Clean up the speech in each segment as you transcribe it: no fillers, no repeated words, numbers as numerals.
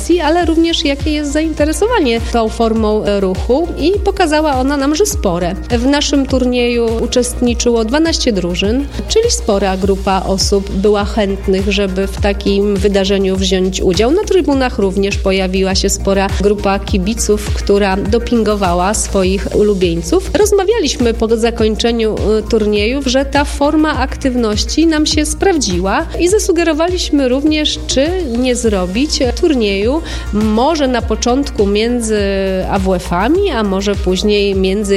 motywacji, ale również jakie jest zainteresowanie tą formą ruchu i pokazała ona nam, że spore. W naszym turnieju uczestniczyło 12 drużyn, czyli spora grupa osób była chętnych, żeby w takim wydarzeniu wziąć udział. Na trybunach również pojawiła się spora grupa kibiców, która dopingowała swoich ulubieńców. Rozmawialiśmy po zakończeniu turniejów, że ta forma aktywności nam się sprawdziła i zasugerowaliśmy również, czy nie zrobić turnieju może na początku między AWF-ami, a może później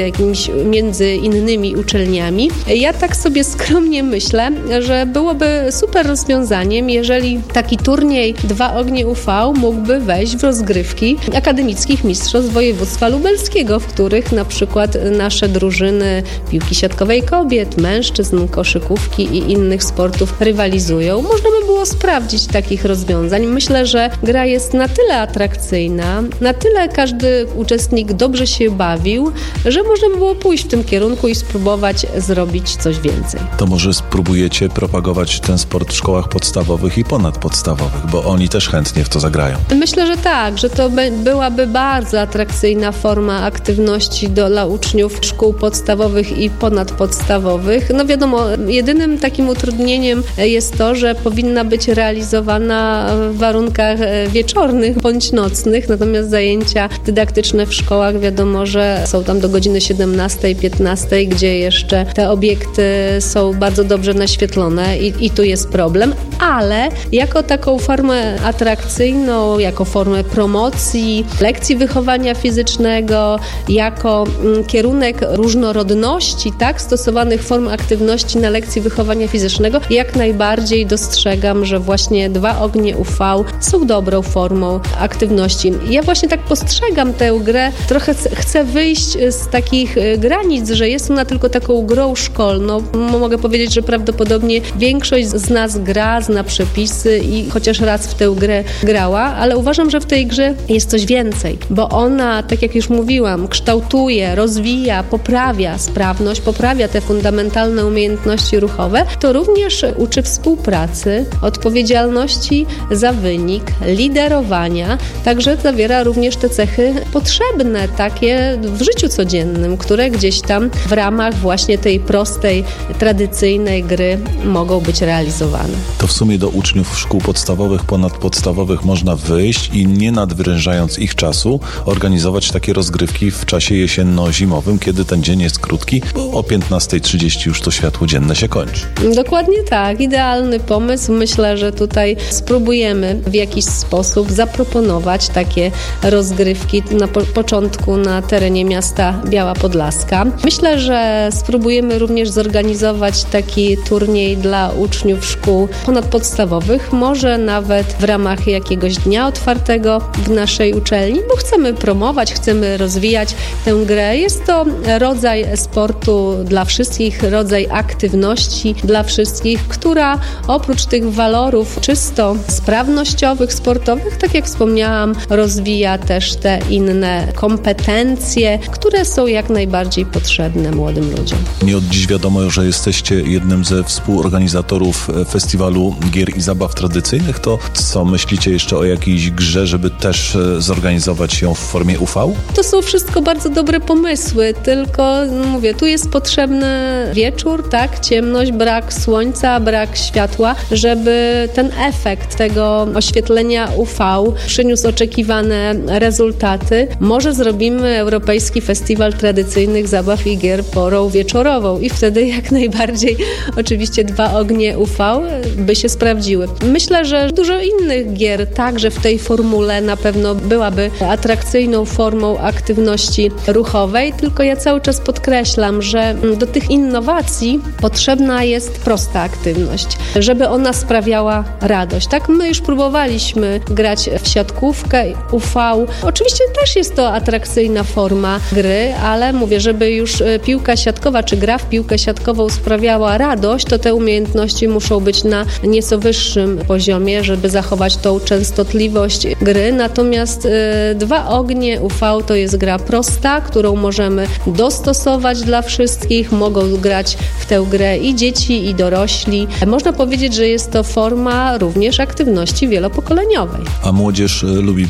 między innymi uczelniami. Ja tak sobie skromnie myślę, że byłoby super rozwiązaniem, jeżeli taki turniej 2 ognie UV mógłby wejść w rozgrywki akademickich mistrzostw województwa lubelskiego, w których na przykład nasze drużyny piłki siatkowej kobiet, mężczyzn, koszykówki i innych sportów rywalizują. Można by było sprawdzić takich rozwiązań. Myślę, że gra jest na tyle atrakcyjna, na tyle każdy uczestnik dobrze się bawił, że można by było pójść w tym kierunku i spróbować zrobić coś więcej. To może spróbujecie propagować ten sport w szkołach podstawowych i ponadpodstawowych, bo oni też chętnie w to zagrają. Myślę, że tak, że to byłaby bardzo atrakcyjna forma aktywności dla uczniów szkół podstawowych i ponadpodstawowych. No wiadomo, jedynym takim utrudnieniem jest to, że powinna być realizowana w warunkach wieczornych bądź nocnych, natomiast zajęcia dydaktyczne w szkołach wiadomo, że są tam do godziny 17, 15, gdzie jeszcze te obiekty są bardzo dobrze naświetlone i tu jest problem, ale jako taką formę atrakcyjną, jako formę promocji, lekcji wychowania fizycznego, jako kierunek różnorodności, tak, stosowanych form aktywności na lekcji wychowania fizycznego, jak najbardziej dostrzegam, że właśnie 2 ognie UV są dobrą formą aktywności. Ja właśnie tak postrzegam tę grę, trochę chcę wyjść z takich granic, że jest ona tylko taką grą szkolną. Mogę powiedzieć, że prawdopodobnie większość z nas zna przepisy i chociaż raz w tę grę grała, ale uważam, że w tej grze jest coś więcej, bo ona, tak jak już mówiłam, kształtuje, rozwija, poprawia sprawność, poprawia te fundamentalne umiejętności ruchowe, to również uczy współpracy, odpowiedzialności za wynik, liderowania, także zawiera również te cechy potrzebne takie w życiu codziennym, które gdzieś tam w ramach właśnie tej prostej, tradycyjnej gry mogą być realizowane. To w sumie do uczniów szkół podstawowych, ponadpodstawowych można wyjść i nie nadwyrężając ich czasu organizować takie rozgrywki w czasie jesienno-zimowym, kiedy ten dzień jest krótki, bo o 15:30 już to światło dzienne się kończy. Dokładnie tak. Idealny pomysł. Myślę, że tutaj spróbujemy w jakiś sposób zaproponować takie rozgrywki na początku na terenie miasta Biała Podlaska. Myślę, że spróbujemy również zorganizować taki turniej dla uczniów szkół ponadpodstawowych, może nawet w ramach jakiegoś dnia otwartego w naszej uczelni, bo chcemy promować, chcemy rozwijać tę grę. Jest to rodzaj sportu dla wszystkich, rodzaj aktywności dla wszystkich, która oprócz tych walorów czysto sprawnościowych, sportowych, tak jak wspomniałam, rozwija też te inne kompetencje, które są jak najbardziej potrzebne młodym ludziom. Nie od dziś wiadomo, że jesteście jednym ze współorganizatorów Festiwalu Gier i Zabaw Tradycyjnych. To co, myślicie jeszcze o jakiejś grze, żeby też zorganizować ją w formie UV? To są wszystko bardzo dobre pomysły, tylko mówię, tu jest potrzebny wieczór, tak, ciemność, brak słońca, brak światła, żeby ten efekt tego oświetlenia UV przyniósł oczekiwane rezultaty. Może zrobimy Europejski Festiwal Tradycyjnych Zabaw i Gier porą wieczorową i wtedy jak najbardziej oczywiście 2 ognie UV by się sprawdziły. Myślę, że dużo innych gier także w tej formule na pewno byłaby atrakcyjną formą aktywności ruchowej, tylko ja cały czas podkreślam, że do tych innowacji potrzebna jest prosta aktywność, żeby ona sprawiała radość. Tak, my już próbowaliśmy grać w siatkówkę, UV. Oczywiście też jest to atrakcyjna forma gry, ale mówię, żeby już piłka siatkowa czy gra w piłkę siatkową sprawiała radość, to te umiejętności muszą być na nieco wyższym poziomie, żeby zachować tą częstotliwość gry. Natomiast 2 ognie UV to jest gra prosta, którą możemy dostosować dla wszystkich. Mogą grać w tę grę i dzieci, i dorośli. Można powiedzieć, że jest to forma również aktywności wielopokoleniowej. A młodzież lubi